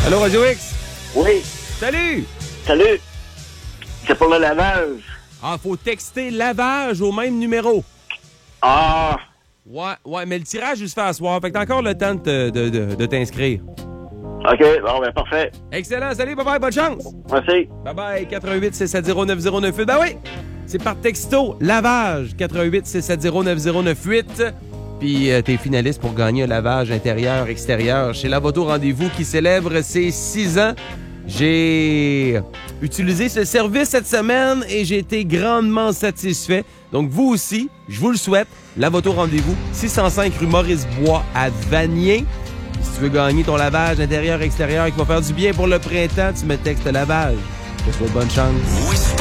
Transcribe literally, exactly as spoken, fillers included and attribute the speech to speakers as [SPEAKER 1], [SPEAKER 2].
[SPEAKER 1] Allô, Radio X?
[SPEAKER 2] Oui.
[SPEAKER 1] Salut!
[SPEAKER 2] Salut. C'est pour le lavage.
[SPEAKER 1] Ah, faut texter lavage au même numéro.
[SPEAKER 2] Ah.
[SPEAKER 1] Ouais, ouais, mais le tirage, il se fait à soir. Fait que t'as encore le temps de, de, de, de t'inscrire.
[SPEAKER 2] OK, bon, ben parfait.
[SPEAKER 1] Excellent. Salut, bye-bye, bonne chance.
[SPEAKER 2] Merci.
[SPEAKER 1] Bye-bye, quatre un huit, six sept zéro, neuf zéro neuf huit. Ben oui, c'est par texto, lavage, quatre un huit, six sept zéro, neuf zéro neuf huit. Puis euh, t'es finaliste pour gagner un lavage intérieur, extérieur chez Lavoto Rendez-vous qui célèbre ses six ans. J'ai utilisé ce service cette semaine et j'ai été grandement satisfait. Donc vous aussi, je vous le souhaite. Lavoto Rendez-vous, six cent cinq rue Maurice-Bois à Vanier. Si tu veux gagner ton lavage intérieur-extérieur qui va faire du bien pour le printemps, tu me textes lavage. Que ce soit bonne chance.